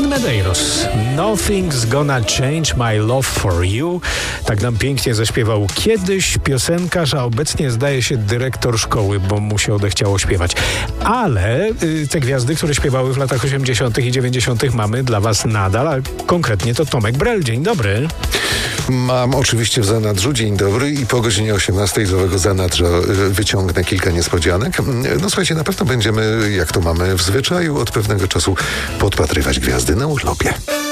Carmen Medeiros. Nothing's gonna change my love for you. Tak nam pięknie zaśpiewał kiedyś piosenkarz, a obecnie zdaje się dyrektor szkoły, bo mu się odechciało śpiewać. Ale te gwiazdy, które śpiewały w latach 80. i 90. mamy dla was nadal, a konkretnie to Tomek Brel. Dzień dobry. Mam oczywiście w zanadrzu, dzień dobry, i po godzinie 18 z owego zanadrza wyciągnę kilka niespodzianek. No słuchajcie, na pewno będziemy, jak to mamy w zwyczaju, od pewnego czasu podpatrywać gwiazdy na urlopie.